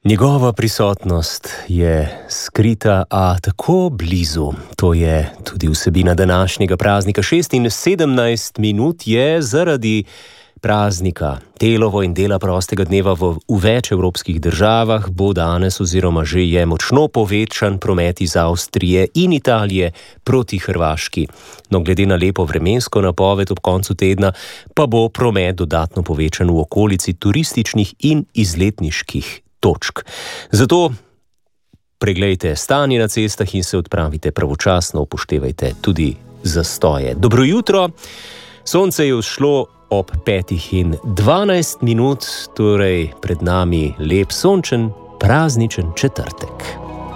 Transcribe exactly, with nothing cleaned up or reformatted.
Njegova prisotnost je skrita, a tako blizu. To je tudi vsebina današnjega praznika. šest in sedemnajst minut je zaradi praznika delovo in dela prostega dneva v, v več evropskih državah, bo danes oziroma že je močno povečan promet iz Avstrije in Italije proti Hrvaški. No, glede na lepo vremensko napoved ob koncu tedna, pa bo promet dodatno povečan v okolici turističnih in izletniških točk. Zato preglejte stanje na cestah in se odpravite pravočasno, upoštevajte tudi zastoje. Dobro jutro, sonce je vzšlo ob petih in dvanajst minut, torej pred nami lep sončen, prazničen četrtek.